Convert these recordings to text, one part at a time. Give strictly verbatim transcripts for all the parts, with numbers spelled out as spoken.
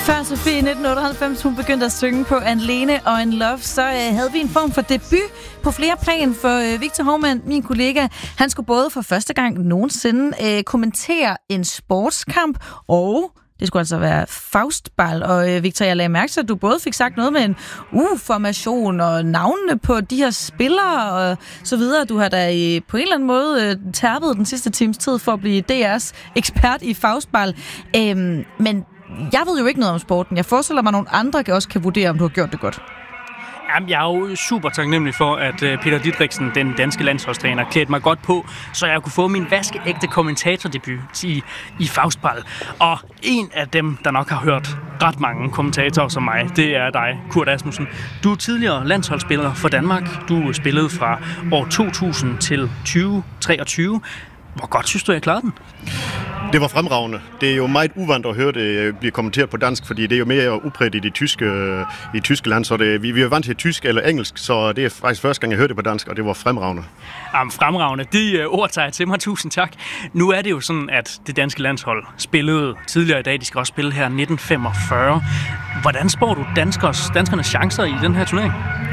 Før Sofie i nitten otteoghalvfems hun begyndte at synge på Alene og en Love, så øh, havde vi en form for debut på flere plan for øh, Victor Hovmand, min kollega. Han skulle både for første gang nogensinde øh, kommentere en sportskamp, og det skulle altså være faustball. Og øh, Victor, jeg lagde mærke til, at du både fik sagt noget med en U-formation og navnene på de her spillere og så videre. Du har da i, på en eller anden måde øh, tærpet den sidste times tid for at blive D R's ekspert i faustball. Øhm, men jeg ved jo ikke noget om sporten. Jeg forestiller mig, at nogle andre kan også kan vurdere, om du har gjort det godt. Jamen, jeg er jo super taknemmelig for, at Peter Didriksen, den danske landsholdstræner, klædte mig godt på, så jeg kunne få min vaskeægte kommentatordebut i, i faustball. Og en af dem, der nok har hørt ret mange kommentatorer som mig, det er dig, Kurt Asmussen. Du er tidligere landsholdsspiller for Danmark. Du spillede fra år to tusind til tyve treogtyve. Hvor godt synes du, jeg klarede den? Det var fremragende. Det er jo meget uvant at høre det blive kommenteret på dansk, fordi det er jo mere ubredt i de tyske, i tyske land, så det, vi, vi er vant til tysk eller engelsk, så det er faktisk første gang, jeg hørte det på dansk, og det var fremragende. Jamen, fremragende. De uh, ord tager jeg til mig. Tusind tak. Nu er det jo sådan, at det danske landshold spillede tidligere i dag. De skal også spille her nitten femogfyrre. Hvordan spår du danskers, danskernes chancer i den her turnering?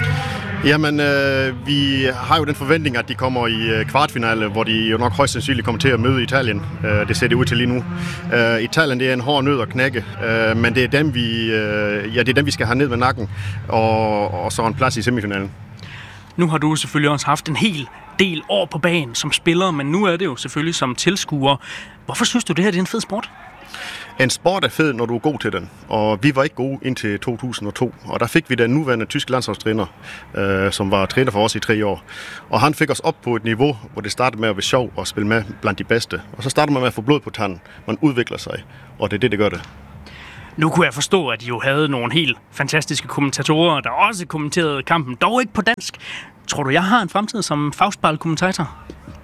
Jamen, øh, vi har jo den forventning, at de kommer i øh, kvartfinale, hvor de jo nok højst sandsynligt kommer til at møde Italien. Øh, det ser det ud til lige nu. Øh, Italien, det er en hård nød at knække, øh, men det er dem, vi, øh, ja, det er dem, vi skal have ned med nakken, og, og så en plads i semifinalen. Nu har du selvfølgelig også haft en hel del år på banen som spiller, men nu er det jo selvfølgelig som tilskuer. Hvorfor synes du, det her det er en fed sport? En sport er fed, når du er god til den, og vi var ikke gode indtil to tusind og to, og der fik vi den nuværende tyske landsholdstræner, øh, som var træner for os i tre år. Og han fik os op på et niveau, hvor det startede med at være sjov og spille med blandt de bedste. Og så starter man med at få blod på tanden. Man udvikler sig, og det er det, det gør det. Nu kunne jeg forstå, at I jo havde nogle helt fantastiske kommentatorer, der også kommenterede kampen, dog ikke på dansk. Tror du, jeg har en fremtid som faustball-kommentator?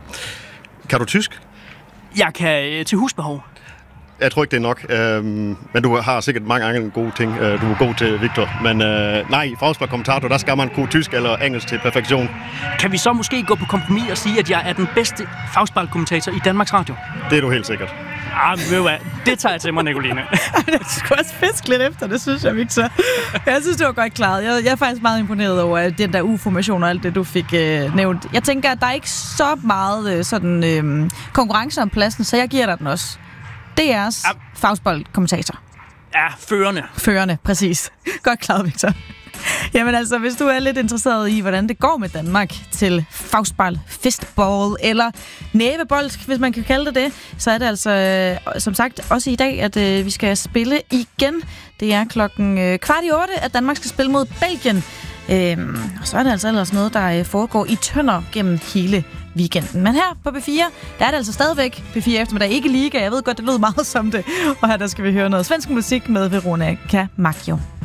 Kan du tysk? Jeg kan til husbehov. Jeg tror ikke, det er nok, øhm, men du har sikkert mange andre gode ting, øh, du er god til, Victor. Men øh, nej, faustball-kommentator, der skal man kunne tysk eller engelsk til perfektion. Kan vi så måske gå på kompromis og sige, at jeg er den bedste faustball-kommentator i Danmarks Radio? Det er du helt sikkert. Ah, ved du hvad? Det tager jeg til mig, Nicoline. Det skulle også fiske lidt efter, det synes jeg, Victor. Jeg synes, det var godt klaret. Jeg, jeg er faktisk meget imponeret over den der U-formation og alt det, du fik øh, nævnt. Jeg tænker, at der er ikke så meget øh, sådan, øh, konkurrence om pladsen, så jeg giver dig den også. D R's ja. Faustball-kommentator. Ja, førende. Førende, præcis. Godt klaret, Victor. Jamen altså, hvis du er lidt interesseret i, hvordan det går med Danmark til faustball, fistball eller nævebold, hvis man kan kalde det det, så er det altså, som sagt, også i dag, at øh, vi skal spille igen. Det er klokken øh, kvart i otte, at Danmark skal spille mod Belgien. Øhm, og så er det altså ellers noget, der foregår i Tønder gennem hele weekenden. Men her på B fire, der er det altså stadigvæk B fire eftermiddag, ikke liga. Jeg ved godt, det lød meget som det. Og her der skal vi høre noget svensk musik med Veronica Maggio.